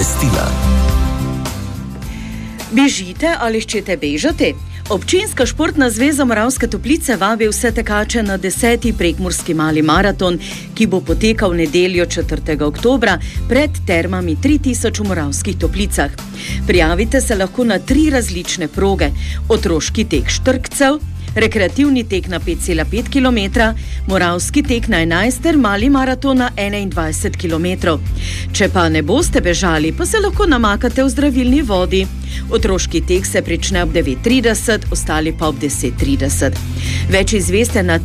obvestila. Bežite ali ščete bežati? Občinska športna zveza Moravske Toplice vabi vse tekače na 10. prekmurski mali maraton, ki bo potekal v nedeljo 4. oktobra pred termami 3000 v Moravskih Toplicah. Prijavite se lahko na 3 različne proge: otroški tek štrkcev, rekreativni tek na 5,5 km, moravski tek na 11 ter mali maraton na 21 km. Če pa ne boste bežali, pa se lahko namakate v zdravilni vodi. Otroški tek se prične ob 9:30, ostali pa ob 10:30. Več izveste na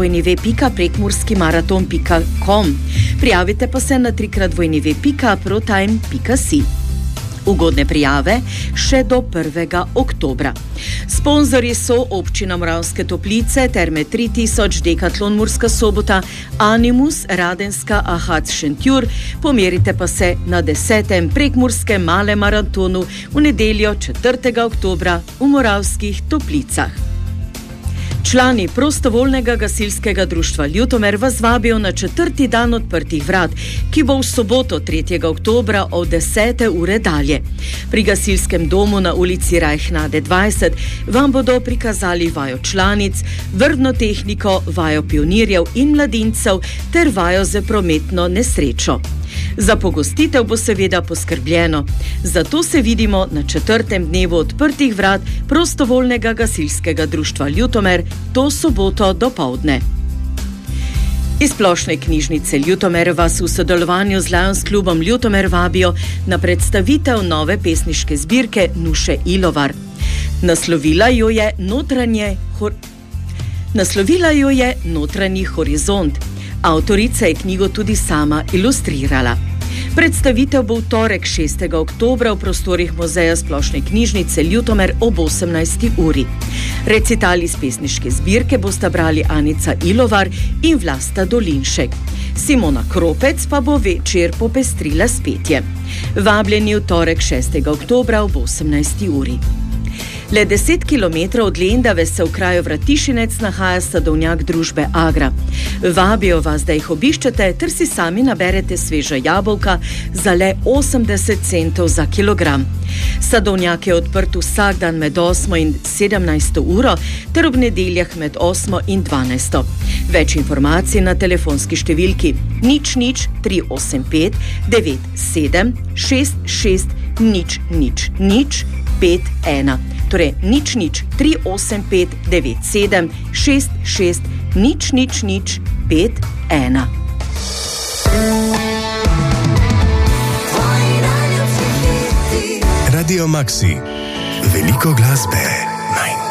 www.prekmurskimaraton.com. Prijavite pa se na www.protime.si. Ugodne prijave še do 1. oktobra. Sponzorji so Občina Moravske Toplice, Terme 3000, Dekatlon Murska Sobota, Animus, Radenska, Ahac Šentjur. Pomerite pa se na 10. prekmurskem malem maratonu v nedeljo 4. oktobra v Moravskih Toplicah. Člani prostovoljnega gasilskega društva Ljutomer vas vabijo na 4. dan odprtih vrat, ki bo v soboto 3. oktobra od 10. ure dalje. Pri gasilskem domu na ulici Rajhnade 20 vam bodo prikazali vajo članic, vrvno tehniko, vajo pionirjev in mladincev ter vajo za prometno nesrečo. Za pogostitev bo seveda poskrbljeno. Zato se vidimo na 4. dnevu odprtih vrat prostovoljnega gasilskega društva Ljutomer to soboto dopoldne. Iz Splošne knjižnice Ljutomer vas v sodelovanju z Lions klubom Ljutomer vabijo na predstavitev nove pesniške zbirke Nuše Ilovar. Naslovila jo je Notranji horizont. Avtorica je knjigo tudi sama ilustrirala. Predstavitev bo v torek 6. oktobra v prostorih Muzeja Splošne knjižnice Ljutomer ob 18. uri. Recital iz pesniške zbirke bosta brali Anica Ilovar in Vlasta Dolinšek. Simona Kropec pa bo večer popestrila s petjem. Vabljeni v torek 6. oktobra ob 18. uri. Le 10 km od Lendave se v kraju Vratišinec nahaja sadovnjak družbe Agra. Vabijo vas, da jih obiščete ter si sami naberete sveža jabolka za le 80 centov za kilogram. Sadovnjak je odprt vsak dan med 8 in 17 uro ter ob nedeljah med 8 in 12. Več informacij na telefonski številki 00 385 97 66 000 51. Torej 00 385 97 66 000 51. Radio Maxi. Veliko glasbe.